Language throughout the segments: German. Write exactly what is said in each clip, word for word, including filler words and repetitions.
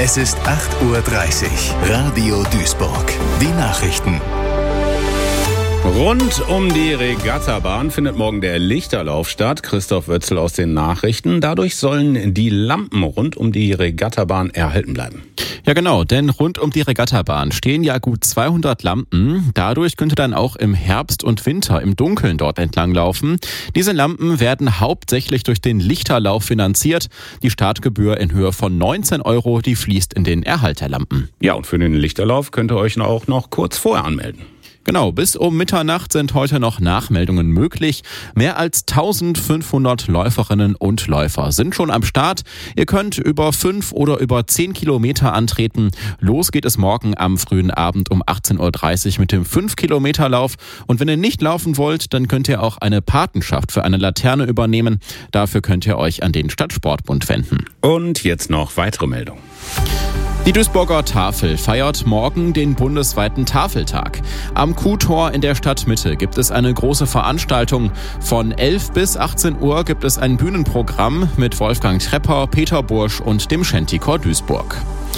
Es ist acht Uhr dreißig. Radio Duisburg. Die Nachrichten. Rund um die Regattabahn findet morgen der Lichterlauf statt. Christoph Wötzel aus den Nachrichten. Dadurch sollen die Lampen rund um die Regattabahn erhalten bleiben. Ja genau, denn rund um die Regattabahn stehen ja gut zweihundert Lampen. Dadurch könnte dann auch im Herbst und Winter im Dunkeln dort entlang laufen. Diese Lampen werden hauptsächlich durch den Lichterlauf finanziert. Die Startgebühr in Höhe von neunzehn Euro, die fließt in den Erhalt der Lampen. Ja, und für den Lichterlauf könnt ihr euch auch noch kurz vorher anmelden. Genau, bis um Mitternacht sind heute noch Nachmeldungen möglich. Mehr als eintausendfünfhundert Läuferinnen und Läufer sind schon am Start. Ihr könnt über fünf oder über zehn Kilometer antreten. Los geht es morgen am frühen Abend um achtzehn Uhr dreißig mit dem fünf Kilometer Lauf. Und wenn ihr nicht laufen wollt, dann könnt ihr auch eine Patenschaft für eine Laterne übernehmen. Dafür könnt ihr euch an den Stadtsportbund wenden. Und jetzt noch weitere Meldungen. Die Duisburger Tafel feiert morgen den bundesweiten Tafeltag. Am Kuhtor in der Stadtmitte gibt es eine große Veranstaltung. Von elf bis achtzehn Uhr gibt es ein Bühnenprogramm mit Wolfgang Trepper, Peter Bursch und dem Shantychor Duisburg.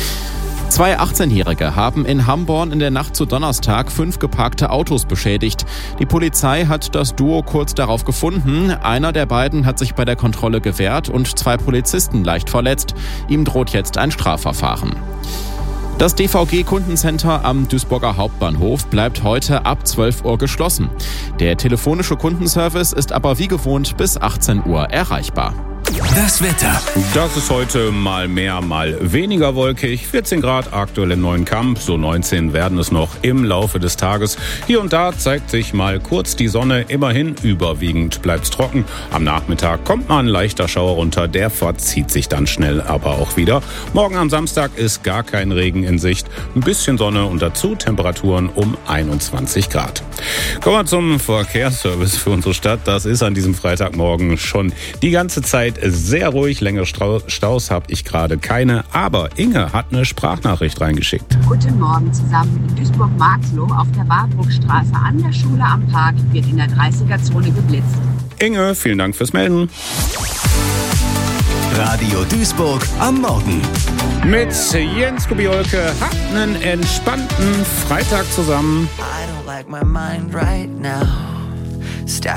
Zwei achtzehnjährige haben in Hamborn in der Nacht zu Donnerstag fünf geparkte Autos beschädigt. Die Polizei hat das Duo kurz darauf gefunden. Einer der beiden hat sich bei der Kontrolle gewehrt und zwei Polizisten leicht verletzt. Ihm droht jetzt ein Strafverfahren. Das D V G-Kundencenter am Duisburger Hauptbahnhof bleibt heute ab zwölf Uhr geschlossen. Der telefonische Kundenservice ist aber wie gewohnt bis achtzehn Uhr erreichbar. Das Wetter. Das ist heute mal mehr, mal weniger wolkig. vierzehn Grad aktuell in Neuenkamp, so neunzehn werden es noch im Laufe des Tages. Hier und da zeigt sich mal kurz die Sonne, immerhin überwiegend bleibt's trocken. Am Nachmittag kommt mal ein leichter Schauer runter, der verzieht sich dann schnell aber auch wieder. Morgen am Samstag ist gar kein Regen in Sicht, ein bisschen Sonne und dazu Temperaturen um einundzwanzig Grad. Kommen wir zum Verkehrsservice für unsere Stadt. Das ist an diesem Freitagmorgen schon die ganze Zeit sehr ruhig. Längere Staus habe ich gerade keine. Aber Inge hat eine Sprachnachricht reingeschickt. Guten Morgen zusammen. In Duisburg-Marxloh auf der Barbruckstraße an der Schule am Park wird in der dreißiger-Zone geblitzt. Inge, vielen Dank fürs Melden. Radio Duisburg am Morgen. Mit Jens Kubiolke habt einen entspannten Freitag zusammen. I don't like my mind right now.